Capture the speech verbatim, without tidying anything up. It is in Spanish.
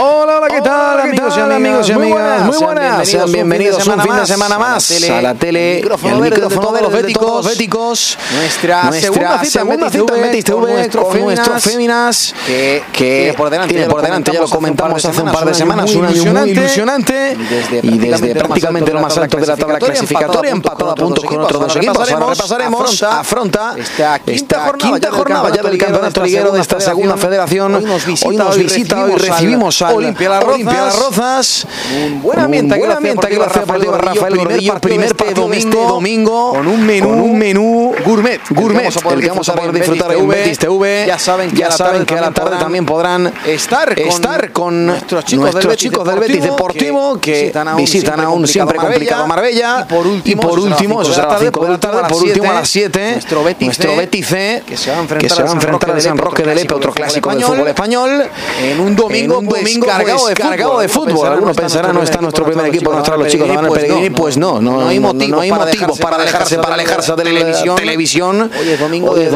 Hola, hola, ¿qué tal, amigos y amigos y amigas? Muy buenas, sean bienvenidos un fin de semana más a la tele, el micrófono de los béticos, béticos, nuestra segunda cita en Betis T V con nuestro Féminas, que tiene por delante, ya lo comentamos hace un par de semanas, un año muy ilusionante y desde prácticamente lo más alto de la tabla clasificatoria, empatado a puntos con otros dos equipos. Ahora repasaremos, afronta esta quinta jornada ya del campeonato liguero de esta segunda federación. Hoy nos visita, hoy recibimos al Olimpia Las Rozas. Un buen ambiente aquí en la Ciudad Deportiva Rafael Gordillo. Primer partido este domingo con un menú, un menú gourmet, gourmet, el que vamos a poder disfrutar en Betis T V. Ya saben que a la tarde también podrán estar con nuestros chicos del Betis Deportivo que visitan a un siempre complicado Marbella. Y por último, eso será a las cinco de la tarde, por último a las siete, nuestro Betis C, que se va a enfrentar al San Roque de Lepe, otro clásico del fútbol español, en un domingo cargado de cargado de fútbol. Algunos pensarán, no está nuestro primer equipo, no están los chicos de Manuel Pellegrini. Pues no, no hay motivos para alejarse para alejarse de la televisión. Hoy es domingo de